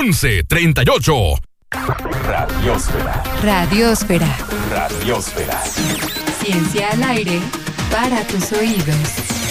1138. Radiosfera. Radiosfera. Radiosfera. Ciencia al aire para tus oídos.